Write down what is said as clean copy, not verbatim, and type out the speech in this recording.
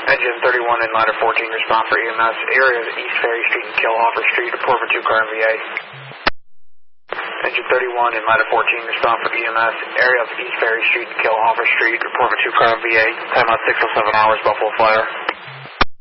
Engine 31 in ladder 14, respond for EMS. Area of East Ferry Street and Kilhoffer Street, report for 2 car and VA. Engine 31 in ladder 14, respond for EMS. Area of East Ferry Street and Kilhoffer Street, report for 2 car and VA. Time out 607 hours, Buffalo Flyer.